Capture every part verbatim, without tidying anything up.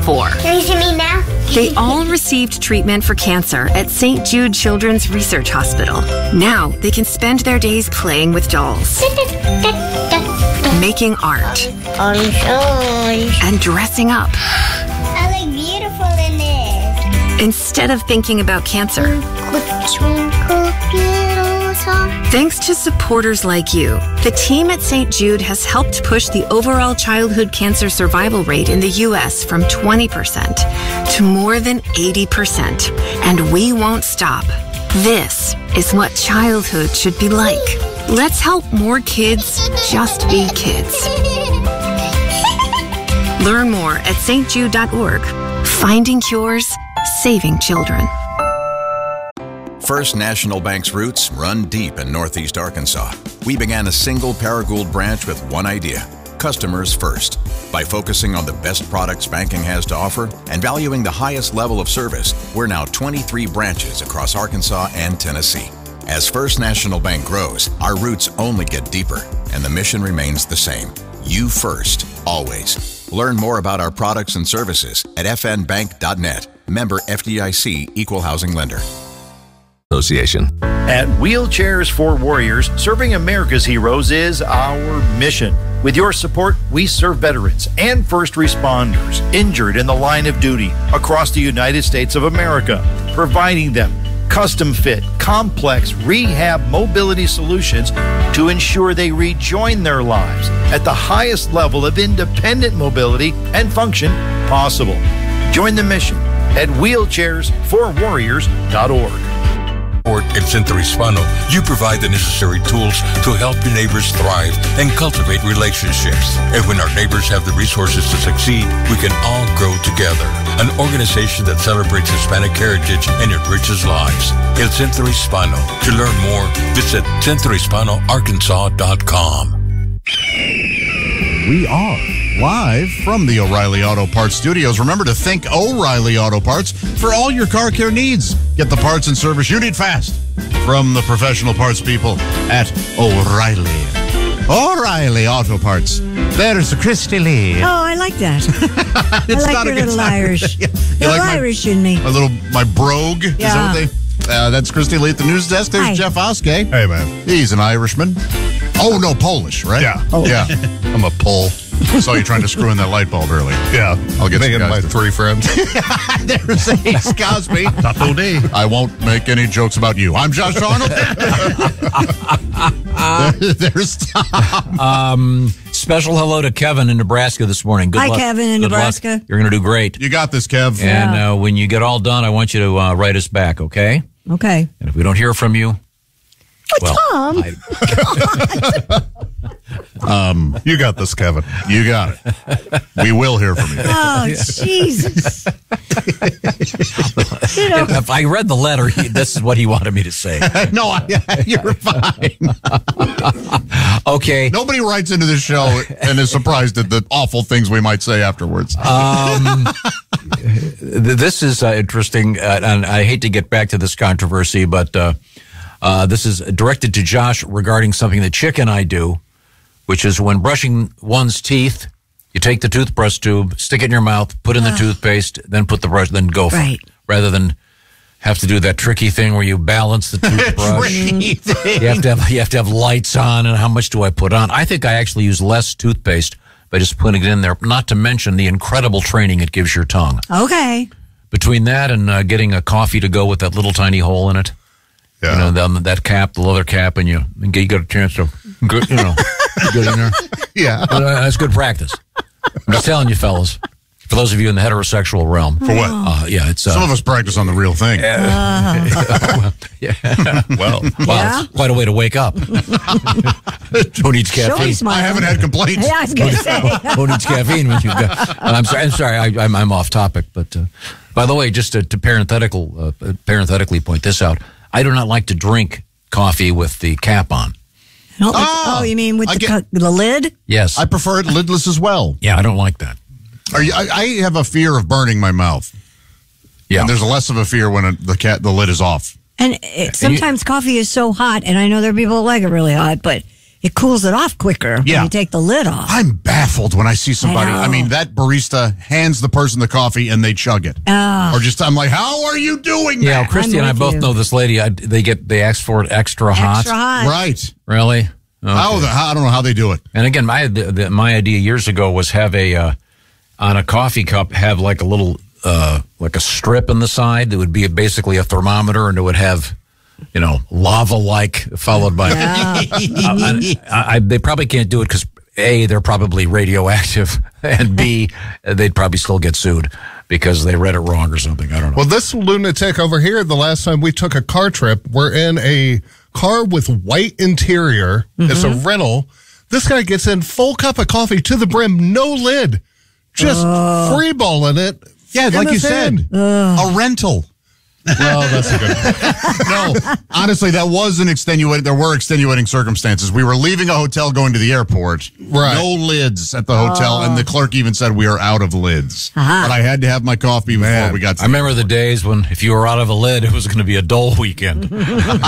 four. Can you see me now? They all received treatment for cancer at Saint Jude Children's Research Hospital. Now they can spend their days playing with dolls, making art, and dressing up. I look beautiful in this. Instead of thinking about cancer. Thanks to supporters like you, the team at Saint Jude has helped push the overall childhood cancer survival rate in the U S from twenty percent to more than eighty percent. And we won't stop. This is what childhood should be like. Let's help more kids just be kids. Learn more at s t jude dot org. Finding cures, saving children. First National Bank's roots run deep in Northeast Arkansas. We began a single Paragould branch with one idea: customers first. By focusing on the best products banking has to offer and valuing the highest level of service, we're now twenty-three branches across Arkansas and Tennessee. As First National Bank grows, our roots only get deeper, and the mission remains the same: you first, always. Learn more about our products and services at f n bank dot net. Member F D I C, Equal Housing Lender. Association. At Wheelchairs for Warriors, serving America's heroes is our mission. With your support, we serve veterans and first responders injured in the line of duty across the United States of America, providing them custom-fit, complex rehab mobility solutions to ensure they rejoin their lives at the highest level of independent mobility and function possible. Join the mission at wheelchairs for warriors dot org. At Centro Hispano, you provide the necessary tools to help your neighbors thrive and cultivate relationships. And when our neighbors have the resources to succeed, we can all grow together. An organization that celebrates Hispanic heritage and enriches lives. El Centro Hispano. To learn more, visit centro hispano arkansas dot com. We are live from the O'Reilly Auto Parts Studios. Remember to think O'Reilly Auto Parts for all your car care needs. Get the parts and service you need fast from the professional parts people at O'Reilly. O'Reilly Auto Parts. There's Christy Lee. Oh, I like that. It's I like not your a little guitar. Irish. Yeah. Little like my, Irish in me. My little, my brogue. Is Yeah. that what they, uh, that's Christy Lee at the news desk. There's Hi. Jeff Oskey. Hey, man. He's an Irishman. Oh, no, Polish, right? Yeah. Oh. Yeah. I'm a Pole. Saw you trying to screw in that light bulb early. Yeah. I'll get Me some and my guys to- three friends. There's Ace Cosby. Taco D. I won't make any jokes about you. I'm Josh Arnold. there, there's Tom. Um, special hello to Kevin in Nebraska this morning. Good Hi, luck. Kevin in Good luck. Nebraska. You're going to do great. You got this, Kev. And Yeah. uh, when you get all done, I want you to uh, write us back, okay? Okay. And if we don't hear from you, well, Tom. I, Um, You got this, Kevin. you got it. We will hear from you. Oh, Jesus. You know, if I read the letter, he, this is what he wanted me to say. No, I, you're fine. Okay. Nobody writes into this show and is surprised at the awful things we might say afterwards. Um, th- this is uh, interesting, uh, and I hate to get back to this controversy, but uh, uh, this is directed to Josh regarding something that Chick and I do, which is when brushing one's teeth, you take the toothbrush tube, stick it in your mouth, put in the toothpaste, then put the brush, then go for Right. it, rather than have to do that tricky thing where you balance the toothbrush. You have to have you have to have lights on, and how much do I put on? I think I actually use less toothpaste by just putting it in there. Not to mention the incredible training it gives your tongue. okay. Between that and uh, getting a coffee to go with that little tiny hole in it, Yeah. you know, the, that cap, the leather cap, and you and you get a chance to, get, you know, get in there. Yeah. Uh, That's good practice. I'm just telling you, fellas. For those of you in the heterosexual realm. For what? Uh, yeah, it's uh, Some of us practice on the real thing. well, yeah. Well, Well, Yeah. it's quite a way to wake up. Who needs Show me caffeine? smile. I haven't had complaints. Yeah, I was going to say. Who needs caffeine when you've got? I'm sorry. I'm sorry. I, I'm, I'm off topic. But uh, by the way, just to, to parenthetical, uh, parenthetically point this out, I do not like to drink coffee with the cap on. No, Oh, oh, you mean with I the, get- co- the lid? Yes. I prefer it lidless as well. yeah, I don't like that. Are you, I, I have a fear of burning my mouth. Yeah. And there's less of a fear when a, the cat the lid is off. And it, sometimes coffee is so hot, and I know there are people that like it really hot, but it cools it off quicker Yeah. when you take the lid off. I'm baffled when I see somebody. I I, know. mean, that barista hands the person the coffee and they chug it. Oh. Or just, I'm like, how are you doing Yeah, that? Christy and I with both you. know this lady. I, they get they ask for it extra hot. Extra hot. Right. Really? How the, how, I don't know how they do it. And again, my the, the, my idea years ago was have a uh, on a coffee cup have like a little uh, like a strip in the side that would be basically a thermometer, and it would have, you know, lava like followed by. Yeah. I, I, I, they probably can't do it because A, they're probably radioactive, and B, they'd probably still get sued because they read it wrong or something. I don't know. Well, this lunatic over here, the last time we took a car trip, we're in a car with white interior. It's a rental. This guy gets in full cup of coffee to the brim, no lid, just free balling it. Yeah, in like you his said, hand. a rental. Well, that's a good No, honestly, that was an extenuating. There were extenuating circumstances. We were leaving a hotel going to the airport. Right. No lids at the hotel, and the clerk even said we are out of lids. Uh-huh. But I had to have my coffee before Man, we got to I remember the days when if you were out of a lid, it was going to be a dull weekend. You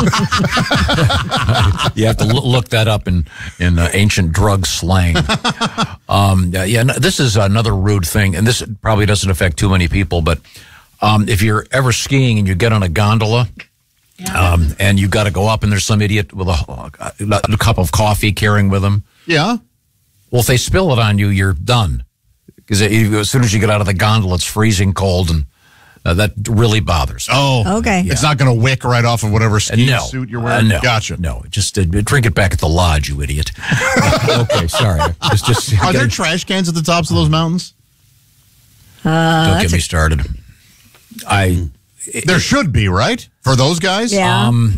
have to l- look that up in in uh, ancient drug slang. Um, yeah, yeah, no, this is another rude thing, and this probably doesn't affect too many people, but um, if you're ever skiing and you get on a gondola. Um, and you got to go up, and there's some idiot with a, a cup of coffee carrying with him. Yeah. Well, if they spill it on you, you're done. Because as soon as you get out of the gondola, it's freezing cold, and uh, that really bothers me. Oh, Okay. It's not going to wick right off of whatever ski no, suit you're uh, wearing. no, Gotcha. No, just uh, drink it back at the lodge, you idiot. Okay, sorry. Just, just Are there don't trash cans at the tops of those mountains? get me started. I There should be, right? For those guys? Yeah. um.